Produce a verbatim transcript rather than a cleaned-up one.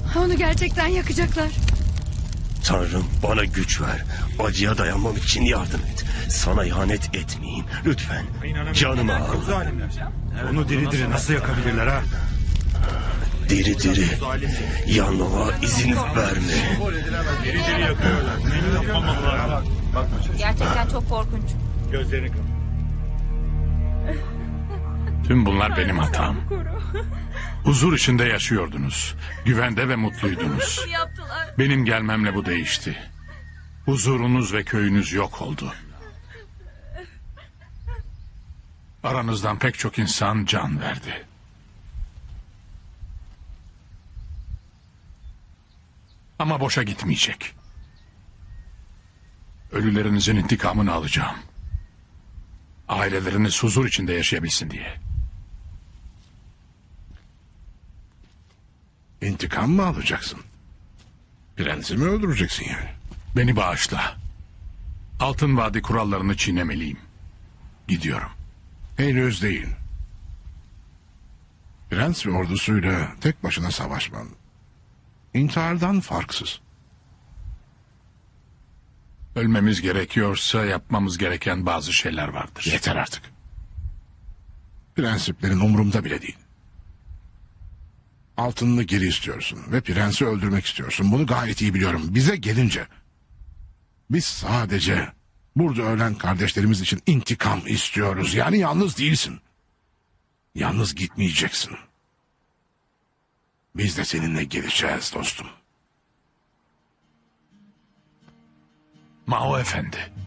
Onu gerçekten yakacaklar. Tanrım bana güç ver. Acıya dayanmam için yardım et. Sana ihanet etmeyeyim. Lütfen canımı al. Onu diri diri nasıl yakabilirler ha? Diri diri. Yanmama izin verme. Diri diri yakıyorlar. Gerçekten çok korkunç. Gözlerini kapat. Tüm bunlar benim hatam. Huzur içinde yaşıyordunuz. Güvende ve mutluydunuz. Yaptılar. Benim gelmemle bu değişti. Huzurunuz ve köyünüz yok oldu. Aranızdan pek çok insan can verdi. Ama boşa gitmeyecek. Ölülerinizin intikamını alacağım. Aileleriniz huzur içinde yaşayabilsin diye. İntikam mı alacaksın? Prensi mi öldüreceksin yani? Beni bağışla. Altın Vadi kurallarını çiğnemeliyim. Gidiyorum. Henüz değil. Prens ve ordusuyla tek başına savaşman intihardan farksız. Ölmemiz gerekiyorsa yapmamız gereken bazı şeyler vardır. Yeter artık. Prensiplerin umurumda bile değil. Altınını geri istiyorsun ve prensi öldürmek istiyorsun. Bunu gayet iyi biliyorum. Bize gelince biz sadece burada ölen kardeşlerimiz için intikam istiyoruz. Yani yalnız değilsin. Yalnız gitmeyeceksin. Biz de seninle geleceğiz dostum. Mao Efendi.